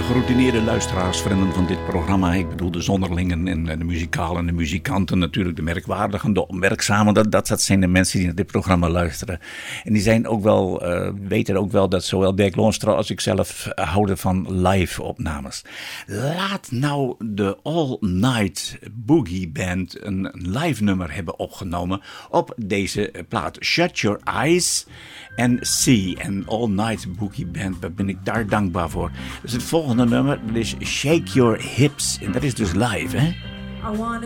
geroutineerde luisteraars, vrienden van dit programma. Ik bedoel de zonderlingen en de muzikalen, de muzikanten natuurlijk, de merkwaardigen, de onwerkzamen. Dat zijn de mensen die naar dit programma luisteren. En die zijn ook wel, weten ook wel dat zowel Dirk Loonstra als ik zelf houden van live opnames. Laat nou de All Night Boogie Band een live nummer hebben opgenomen op deze plaat. Shut Your Eyes and See. En All Night Boogie Band, daar ben ik daar dankbaar voor. Dus het volgende nummer is Shake Your Hips. En dat is dus live, hè?